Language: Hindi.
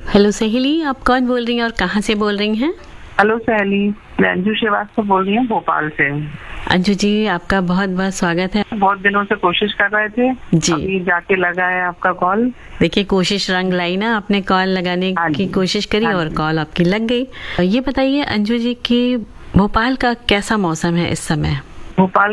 हेलो सहेली, आप कौन बोल रही हैं और कहाँ से बोल रही हैं? हेलो सहेली, मैं अंजू श्रीवास्तव बोल रही हूँ भोपाल से। अंजू जी, आपका बहुत बहुत स्वागत है। बहुत दिनों से कोशिश कर रहे थे जी। अभी जाके लगा है आपका कॉल। देखिए, कोशिश रंग लाई ना, आपने कॉल लगाने की कोशिश करी और कॉल आपकी लग गई। ये बताइए अंजू जी कि भोपाल का कैसा मौसम है इस समय? भोपाल